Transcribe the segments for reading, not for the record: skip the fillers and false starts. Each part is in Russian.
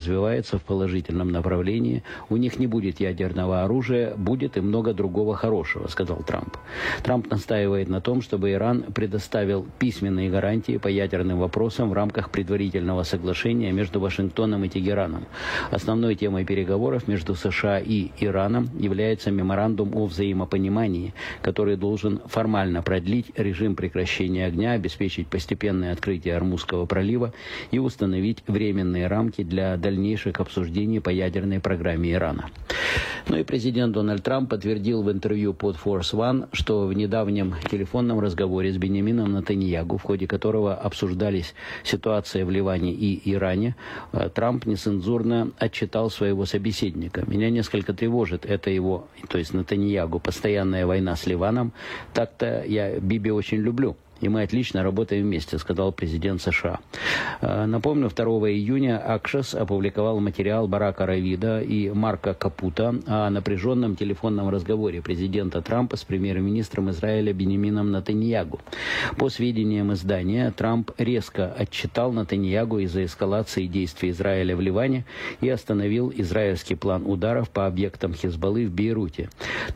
развивается в положительном направлении. У них не будет ядерного оружия, будет и много другого хорошего, сказал Трамп. Трамп настаивает на том, чтобы Иран предоставил письменные гарантии по ядерным вопросам в рамках предварительного соглашения между Вашингтоном и Тегераном. Основной темой переговоров между США и Ираном является меморандум о взаимопонимании, который должен формально продлить режим прекращения огня, обеспечить постепенное открытие Ормузского пролива и установить временные рамки для дальнейших обсуждений по ядерной программе Ирана. Ну и президент Дональд Трамп подтвердил в интервью под Force One, что в недавнем телефонном разговоре с Биньямином Нетаньяху, в ходе которого обсуждались ситуация в Ливане и Иране, Трамп нецензурно отчитал своего собеседника. Меня несколько тревожит это его, то есть Нетаньяху, постоянная война с Ливаном. Так-то я Биби очень люблю. И мы отлично работаем вместе, сказал президент США. Напомню, 2 июня Акшес опубликовал материал Барака Равида и Марка Капута о напряженном телефонном разговоре президента Трампа с премьер-министром Израиля Биньямином Нетаньяху. По сведениям издания, Трамп резко отчитал Нетаньяху из-за эскалации действий Израиля в Ливане и остановил израильский план ударов по объектам Хизбаллы в Бейруте.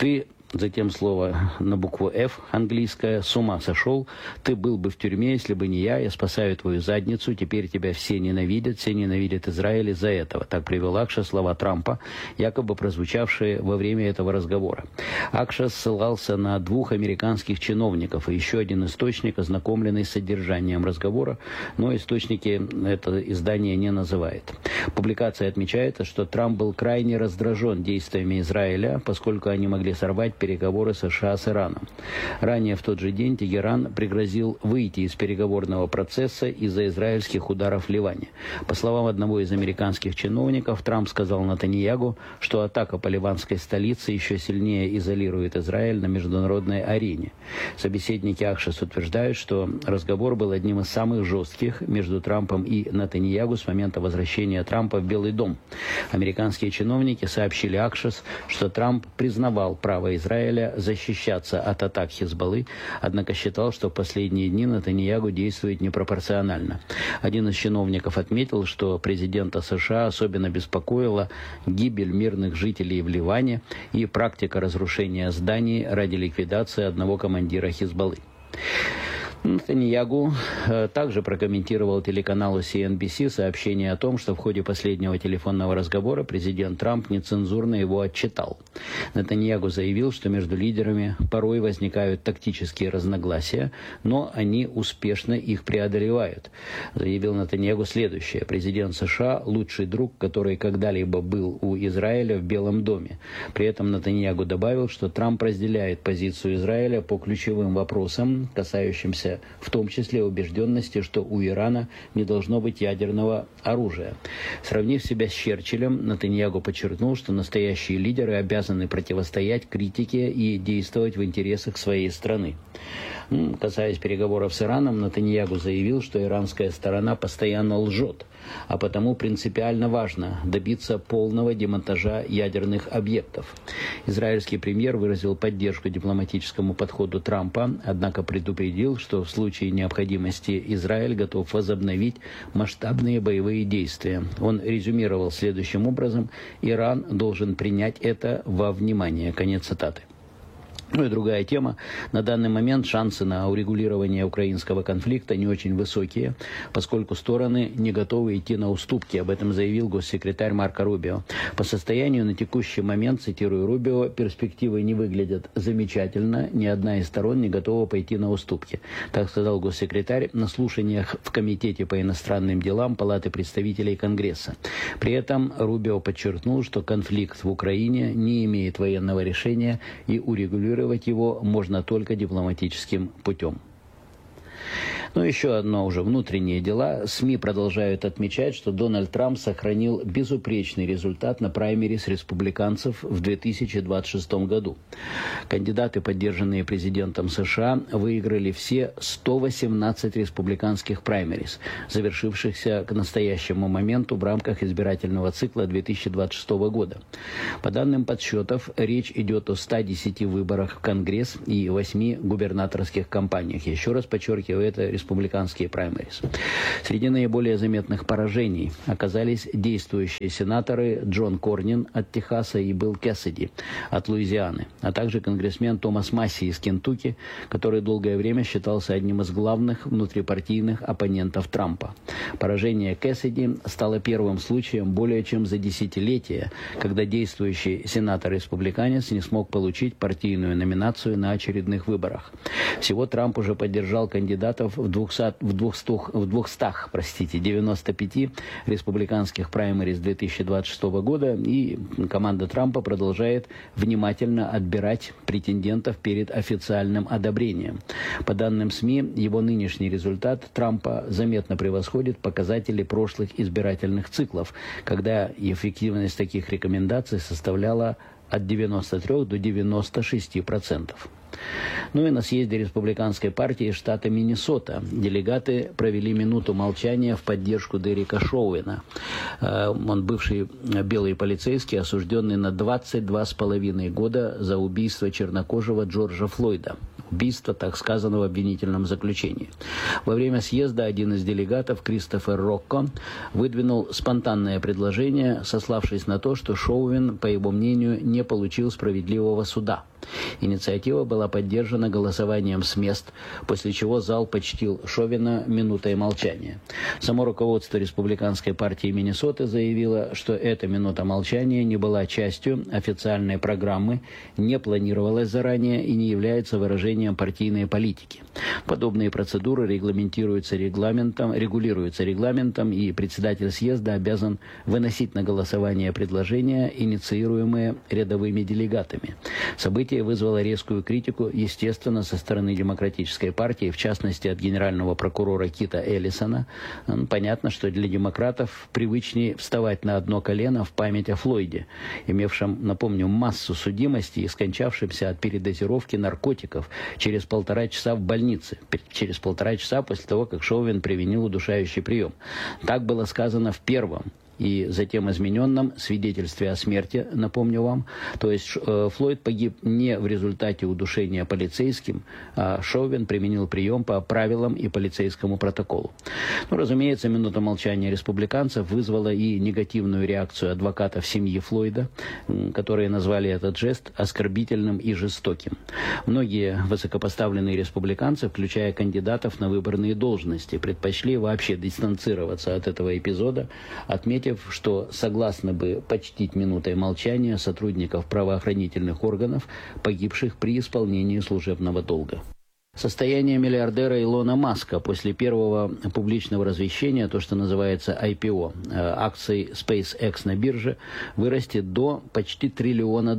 Затем слово на букву «Ф» английское. «С ума сошел. Ты был бы в тюрьме, если бы не я. Я спасаю твою задницу. Теперь тебя все ненавидят Израиль из-за этого». Так привел Акшес слова Трампа, якобы прозвучавшие во время этого разговора. Акшес ссылался на 2 американских чиновников и еще один источник, ознакомленный с содержанием разговора, но источники это издание не называет. Публикация отмечает, что Трамп был крайне раздражен действиями Израиля, поскольку они могли сорвать переговоры США с Ираном. Ранее в тот же день Тегеран пригрозил выйти из переговорного процесса из-за израильских ударов в Ливане. По словам одного из американских чиновников, Трамп сказал Нетаньяху, что атака по ливанской столице еще сильнее изолирует Израиль на международной арене. Собеседники Акшес утверждают, что разговор был одним из самых жестких между Трампом и Нетаньяху с момента возвращения Трампа в Белый дом. Американские чиновники сообщили Акшес, что Трамп признавал право Израиля защищаться от атак Хизбаллы, однако считал, что в последние дни Нетаньяху действует непропорционально. Один из чиновников отметил, что президента США особенно беспокоила гибель мирных жителей в Ливане и практика разрушения зданий ради ликвидации одного командира Хизбаллы. Нетаньяху также прокомментировал телеканалу CNBC сообщение о том, что в ходе последнего телефонного разговора президент Трамп нецензурно его отчитал. Нетаньяху заявил, что между лидерами порой возникают тактические разногласия, но они успешно их преодолевают. Заявил Нетаньяху следующее: президент США – лучший друг, который когда-либо был у Израиля в Белом доме. При этом Нетаньяху добавил, что Трамп разделяет позицию Израиля по ключевым вопросам, касающимся в том числе убежденности, что у Ирана не должно быть ядерного оружия. Сравнив себя с Черчиллем, Нетаньяху подчеркнул, что настоящие лидеры обязаны противостоять критике и действовать в интересах своей страны. Касаясь переговоров с Ираном, Нетаньяху заявил, что иранская сторона постоянно лжет, а потому принципиально важно добиться полного демонтажа ядерных объектов. Израильский премьер выразил поддержку дипломатическому подходу Трампа, однако предупредил, что в случае необходимости Израиль готов возобновить масштабные боевые действия. Он резюмировал следующим образом: «Иран должен принять это во внимание». Конец цитаты. Ну и другая тема. На данный момент шансы на урегулирование украинского конфликта не очень высокие, поскольку стороны не готовы идти на уступки. Об этом заявил госсекретарь Марко Рубио. По состоянию на текущий момент, цитирую Рубио, перспективы не выглядят замечательно, ни одна из сторон не готова пойти на уступки. Так сказал госсекретарь на слушаниях в Комитете по иностранным делам Палаты представителей Конгресса. При этом Рубио подчеркнул, что конфликт в Украине не имеет военного решения и урегулировать его можно только дипломатическим путем. Но еще одно уже внутренние дела. СМИ продолжают отмечать, что Дональд Трамп сохранил безупречный результат на праймерис республиканцев в 2026 году. Кандидаты, поддержанные президентом США, выиграли все 118 республиканских праймерис, завершившихся к настоящему моменту в рамках избирательного цикла 2026 года. По данным подсчетов, речь идет о 110 выборах в Конгресс и 8 губернаторских кампаниях. Еще раз подчеркиваю, это республиканские праймерис. Среди наиболее заметных поражений оказались действующие сенаторы Джон Корнин от Техаса и Билл Кэссиди от Луизианы, а также конгрессмен Томас Масси из Кентукки, который долгое время считался одним из главных внутрипартийных оппонентов Трампа. Поражение Кэссиди стало первым случаем более чем за десятилетие, когда действующий сенатор-республиканец не смог получить партийную номинацию на очередных выборах. Всего Трамп уже поддержал кандидатов в 95 республиканских праймерис 2026 года, и команда Трампа продолжает внимательно отбирать претендентов перед официальным одобрением. По данным СМИ, его нынешний результат Трампа заметно превосходит показатели прошлых избирательных циклов, когда эффективность таких рекомендаций составляла от 93 до 96%. Ну и на съезде республиканской партии штата Миннесота делегаты провели минуту молчания в поддержку Дерека Шоуэна. Он бывший белый полицейский, осужденный на 22,5 года за убийство чернокожего Джорджа Флойда. Убийство, так сказано в обвинительном заключении. Во время съезда один из делегатов, Кристофер Рокко, выдвинул спонтанное предложение, сославшись на то, что Шоуэн, по его мнению, не получил справедливого суда. Инициатива была поддержана голосованием с мест, после чего зал почтил Шоуэна минутой молчания. Само руководство республиканской партии Миннесоты заявило, что эта минута молчания не была частью официальной программы, не планировалась заранее и не является выражением партийной политики. Подобные процедуры регулируются регламентом, и председатель съезда обязан выносить на голосование предложения, инициируемые рядовыми делегатами. Событие вызвало резкую критику, естественно, со стороны Демократической партии, в частности, от генерального прокурора Кита Эллисона. Понятно, что для демократов привычнее вставать на одно колено в память о Флойде, имевшем, напомню, массу судимостей и скончавшемся от передозировки наркотиков через 1,5 часа в больнице, через 1,5 часа после того, как Шоуэн применил удушающий прием. Так было сказано в первом и затем измененном свидетельстве о смерти, напомню вам. То есть Флойд погиб не в результате удушения полицейским, а Шоуэн применил прием по правилам и полицейскому протоколу. Ну, разумеется, минута молчания республиканцев вызвала и негативную реакцию адвокатов семьи Флойда, которые назвали этот жест оскорбительным и жестоким. Многие высокопоставленные республиканцы, включая кандидатов на выборные должности, предпочли вообще дистанцироваться от этого эпизода, отметив, что согласны бы почтить минутой молчания сотрудников правоохранительных органов, погибших при исполнении служебного долга. Состояние миллиардера Илона Маска после первого публичного развещения, то, что называется IPO, акций SpaceX на бирже, вырастет до почти $1 триллиона,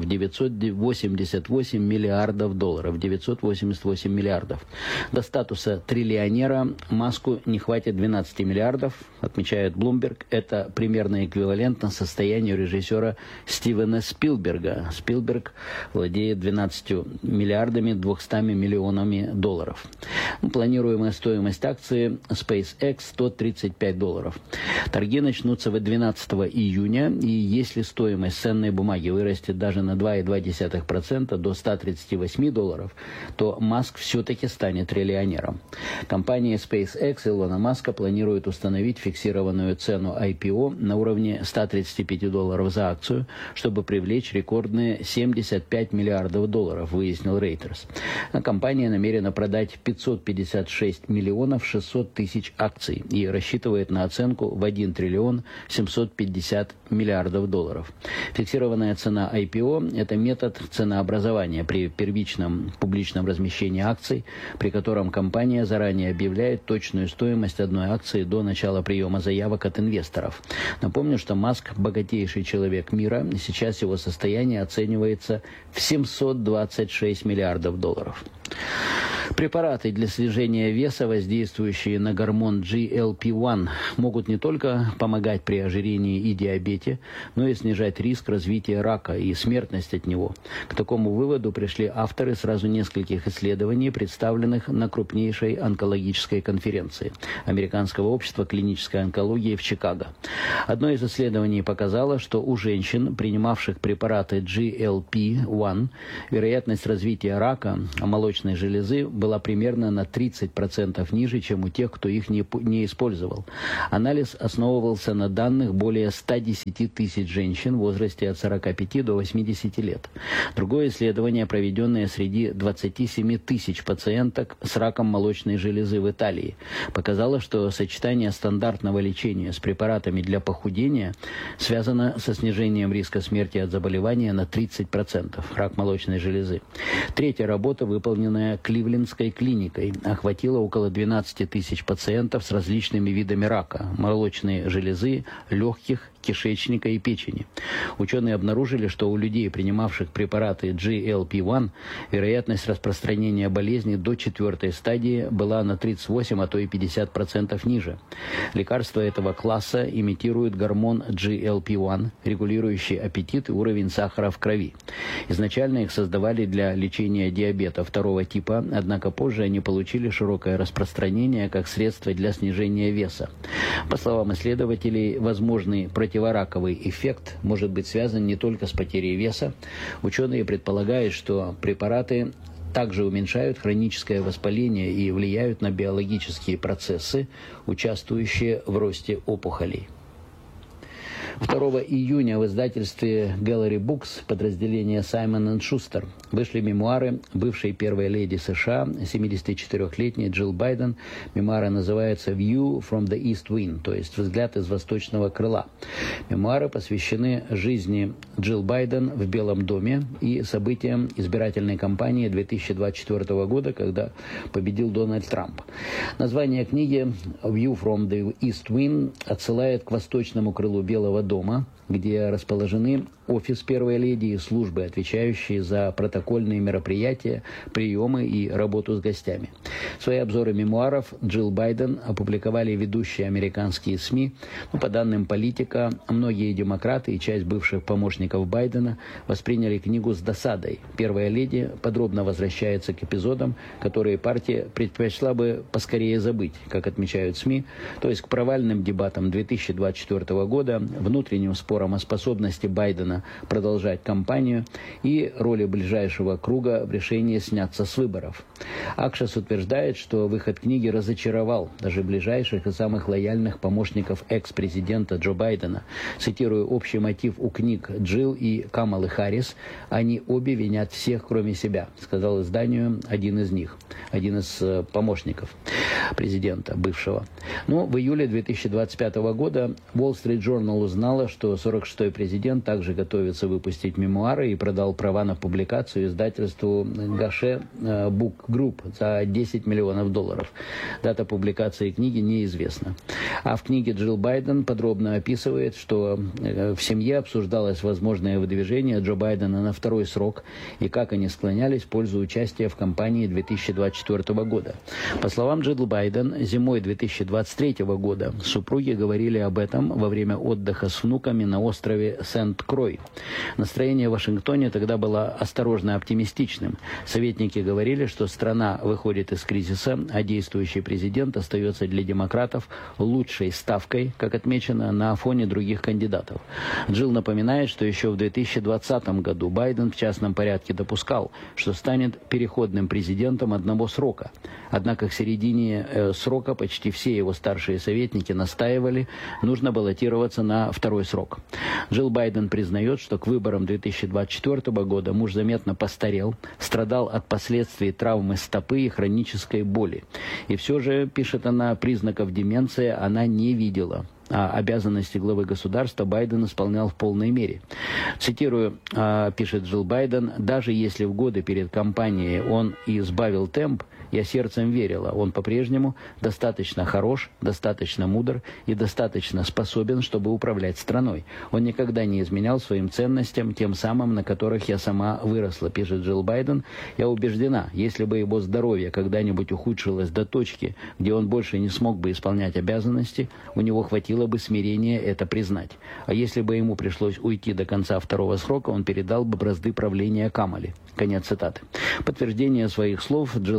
988 миллиардов долларов, 988 миллиардов. До статуса триллионера Маску не хватит 12 миллиардов, отмечает Bloomberg. Это примерно эквивалентно состоянию режиссера Стивена Спилберга. Спилберг владеет 12 миллиардами 200 миллионами долларов. Планируемая стоимость акции SpaceX $135. Торги начнутся 12 июня, и если стоимость ценной бумаги вырастет даже на 2,2% до $138, то Маск все-таки станет триллионером. Компания SpaceX Илона Маска планирует установить фиксированную цену IPO на уровне $135 за акцию, чтобы привлечь рекордные $75 миллиардов, выяснил Reuters. Компания намерена продать 556 миллионов 600 тысяч акций и рассчитывает на оценку в $1 триллион 750 миллиардов долларов. Фиксированная цена IPO – это метод ценообразования при первичном публичном размещении акций, при котором компания заранее объявляет точную стоимость одной акции до начала приема заявок от инвесторов. Напомню, что Маск – богатейший человек мира, и сейчас его состояние оценивается в $726 миллиардов долларов. Препараты для снижения веса, воздействующие на гормон GLP-1, могут не только помогать при ожирении и диабете, но и снижать риск развития рака и смертность от него. К такому выводу пришли авторы сразу нескольких исследований, представленных на крупнейшей онкологической конференции Американского общества клинической онкологии в Чикаго. Одно из исследований показало, что у женщин, принимавших препараты GLP-1, вероятность развития рака молочной железы была примерно на 30% ниже, чем у тех, кто их не использовал. Анализ основывался на данных более 110 тысяч женщин в возрасте от 45 до 80 лет. Другое исследование, проведенное среди 27 тысяч пациенток с раком молочной железы в Италии, показало, что сочетание стандартного лечения с препаратами для похудения связано со снижением риска смерти от заболевания на 30%, рак молочной железы. Третья работа, выполненная Кливлендской клиникой, охватила около 12 тысяч пациентов с различными видами рака молочной железы, легких, кишечника и печени. Ученые обнаружили, что у людей, принимавших препараты GLP-1, вероятность распространения болезни до 4-й стадии была на 38, а то и 50% ниже. Лекарства этого класса имитируют гормон GLP-1, регулирующий аппетит и уровень сахара в крови. Изначально их создавали для лечения диабета 2-го типа, однако позже они получили широкое распространение как средство для снижения веса. По словам исследователей, возможный противораковый эффект может быть связан не только с потерей веса. Ученые предполагают, что препараты также уменьшают хроническое воспаление и влияют на биологические процессы, участвующие в росте опухолей. 2 июня в издательстве Gallery Books подразделения Simon & Schuster вышли мемуары бывшей первой леди США, 74-летней Джилл Байден. Мемуары называются «View from the East Wing», то есть «Взгляд из восточного крыла». Мемуары посвящены жизни Джилл Байден в Белом доме и событиям избирательной кампании 2024 года, когда победил Дональд Трамп. Название книги «View from the East Wing» отсылает к восточному крылу Белого дома, где расположены офис первой леди и службы, отвечающие за протокольные мероприятия, приемы и работу с гостями. Свои обзоры мемуаров Джилл Байден опубликовали ведущие американские СМИ. По данным Политика, многие демократы и часть бывших помощников Байдена восприняли книгу с досадой. Первая леди подробно возвращается к эпизодам, которые партия предпочла бы поскорее забыть, как отмечают СМИ, то есть к провальным дебатам 2024 года, внутренним спорам о способности Байдена продолжать кампанию и роли ближайшего круга в решении сняться с выборов. Акшес утверждает, что выход книги разочаровал даже ближайших и самых лояльных помощников экс-президента Джо Байдена. Цитирую общий мотив у книг Джилл и Камалы Харрис: «Они обе винят всех, кроме себя», сказал изданию один из них, один из помощников президента бывшего. Но в июле 2025 года Wall Street Journal узнала, что 46-й президент также готовится выпустить мемуары и продал права на публикацию издательству Гаше Book Group за $10 миллионов. Дата публикации книги неизвестна. А в книге Джилл Байден подробно описывает, что в семье обсуждалось возможное выдвижение Джо Байдена на второй срок и как они склонялись в пользу участия в кампании 2024 года. По словам Джилл Байден, зимой 2023 года супруги говорили об этом во время отдыха с внуками на острове Сент-Крой. Настроение в Вашингтоне тогда было осторожно оптимистичным. Советники говорили, что страна выходит из кризиса, а действующий президент остается для демократов лучшей ставкой, как отмечено, на фоне других кандидатов. Джилл напоминает, что еще в 2020 году Байден в частном порядке допускал, что станет переходным президентом одного срока. Однако к середине срока почти все его старшие советники настаивали, нужно баллотироваться на второй срок. Джилл Байден признает, что к выборам 2024 года муж заметно постарел, страдал от последствий травмы стопы и хронической боли. И все же, пишет она, признаков деменции она не видела. А обязанности главы государства Байден исполнял в полной мере. Цитирую, пишет Джилл Байден: «Даже если в годы перед кампанией он и сбавил темп, я сердцем верила, он по-прежнему достаточно хорош, достаточно мудр и достаточно способен, чтобы управлять страной. Он никогда не изменял своим ценностям, тем самым, на которых я сама выросла», пишет Джилл Байден. «Я убеждена, если бы его здоровье когда-нибудь ухудшилось до точки, где он больше не смог бы исполнять обязанности, у него хватило бы смирения это признать. А если бы ему пришлось уйти до конца второго срока, он передал бы бразды правления Камале». Конец цитаты. В подтверждение своих слов Джилл Байден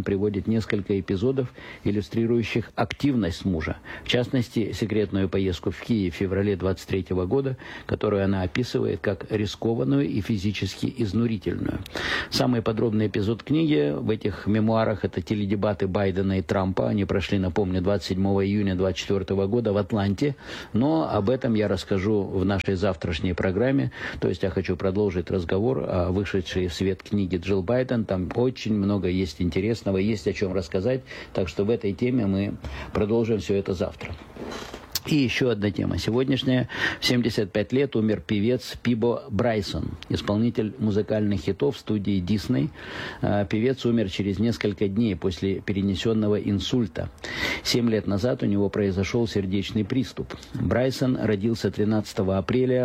Байден приводит несколько эпизодов, иллюстрирующих активность мужа. В частности, секретную поездку в Киев в феврале 23 года, которую она описывает как рискованную и физически изнурительную. Самый подробный эпизод книги в этих мемуарах – это теледебаты Байдена и Трампа. Они прошли, напомню, 27 июня 24 года в Атланте. Но об этом я расскажу в нашей завтрашней программе. То есть я хочу продолжить разговор о вышедшей в свет книге Джилл Байден. Там очень много есть интересного, есть о чем рассказать. Так что в этой теме мы продолжим все это завтра. И еще одна тема сегодняшняя. В 75 лет умер певец Пибо Брайсон, исполнитель музыкальных хитов студии Дисней. Певец умер через несколько дней после перенесенного инсульта. 7 лет назад у него произошел сердечный приступ. Брайсон родился 13 апреля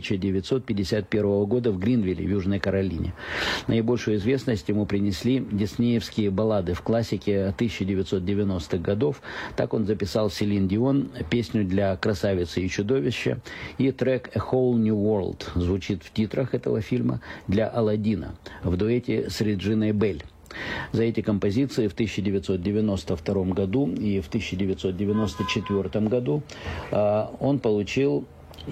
1951 года в Гринвилле, в Южной Каролине. Наибольшую известность ему принесли диснеевские баллады в классике 1990-х годов. Так он записал Селин Дион песню для «Красавицы и чудовища», и трек «A Whole New World» звучит в титрах этого фильма для «Аладдина» в дуэте с Реджиной Белль. За эти композиции в 1992 году и в 1994 году он получил,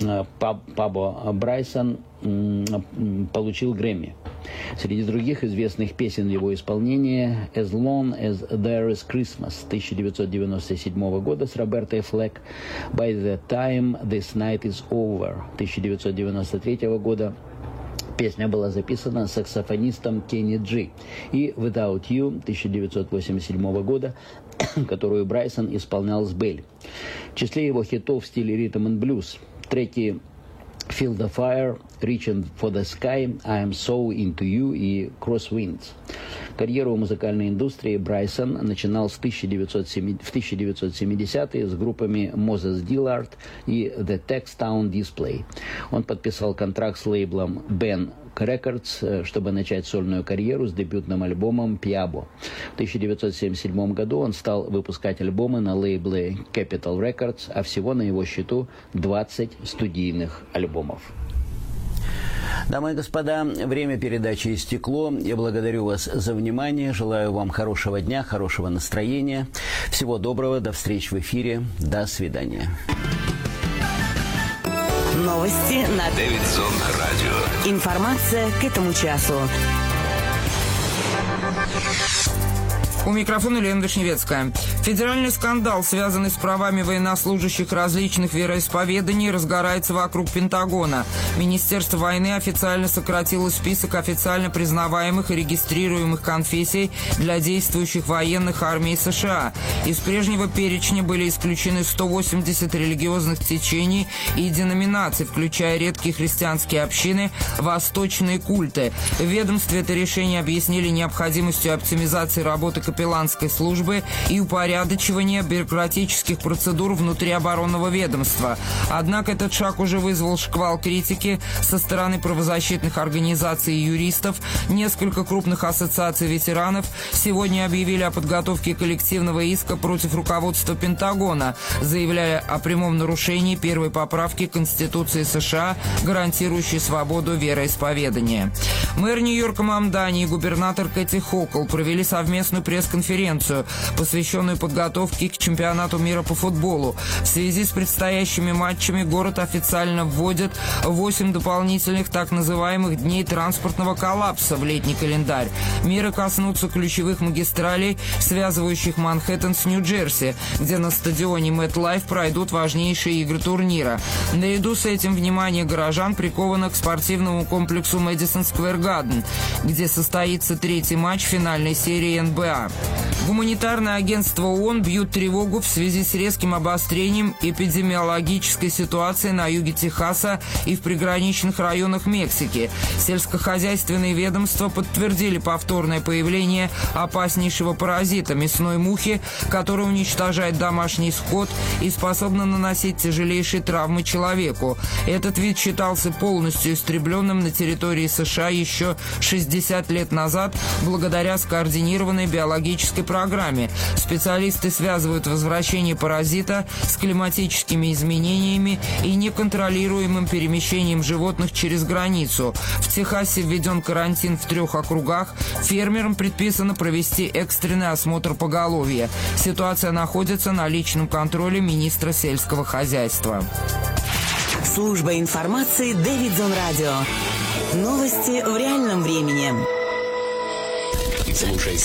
Пибо Брайсон получил Грэмми. Среди других известных песен его исполнения «As Long as There is Christmas» 1997 года с Робертой Флэк, «By the Time This Night is Over» 1993 года. Песня была записана саксофонистом Кенни Джи. И «Without You» 1987 года, которую Брайсон исполнял с Белль. В числе его хитов в стиле ритм and блюз треки «Feel the Fire», «Reaching for the Sky», «I Am So Into You» и «Crosswinds». Карьеру в музыкальной индустрии Брайсон начинал в 1970-е с группами Moses Dillard и The Textown Display. Он подписал контракт с лейблом Ben Records, чтобы начать сольную карьеру с дебютным альбомом «Пиабо». В 1977 году он стал выпускать альбомы на лейбле Capitol Records, а всего на его счету 20 студийных альбомов. Дамы и господа, время передачи истекло. Я благодарю вас за внимание. Желаю вам хорошего дня, хорошего настроения. Всего доброго. До встречи в эфире. До свидания. Новости на Дэвидсон Радио. Информация к этому часу. У микрофона Лена Вишневецкая. Федеральный скандал, связанный с правами военнослужащих различных вероисповеданий, разгорается вокруг Пентагона. Министерство войны официально сократило список официально признаваемых и регистрируемых конфессий для действующих военных армий США. Из прежнего перечня были исключены 180 религиозных течений и деноминаций, включая редкие христианские общины, восточные культы. В ведомстве это решение объяснили необходимостью оптимизации работы капелланской службы и упорядочивания бюрократических процедур внутри оборонного ведомства. Однако этот шаг уже вызвал шквал критики со стороны правозащитных организаций и юристов. Несколько крупных ассоциаций ветеранов сегодня объявили о подготовке коллективного иска против руководства Пентагона, заявляя о прямом нарушении первой поправки Конституции США, гарантирующей свободу вероисповедания. Мэр Нью-Йорка Мамдани и губернатор Кэти Хокл провели совместную пресс-конференцию, посвященную подготовке к чемпионату мира по футболу. В связи с предстоящими матчами город официально вводит 8 дополнительных так называемых дней транспортного коллапса в летний календарь. Меры коснутся ключевых магистралей, связывающих Манхэттен с Нью-Джерси, где на стадионе MetLife пройдут важнейшие игры турнира. Наряду с этим внимание горожан приковано к спортивному комплексу Madison Square Garden, где состоится третий матч финальной серии НБА. Гуманитарное агентство ООН бьют тревогу в связи с резким обострением эпидемиологической ситуации на юге Техаса и в приграничных районах Мексики. Сельскохозяйственные ведомства подтвердили повторное появление опаснейшего паразита – мясной мухи, который уничтожает домашний скот и способна наносить тяжелейшие травмы человеку. Этот вид считался полностью истребленным на территории США еще 60 лет назад благодаря скоординированной биологической программе. Специалисты связывают возвращение паразита с климатическими изменениями и неконтролируемым перемещением животных через границу. В Техасе введен карантин в 3 округах. Фермерам предписано провести экстренный осмотр поголовья. Ситуация находится на личном контроле министра сельского хозяйства. Служба информации Дэвидсон Радио. Новости в реальном времени. Слушай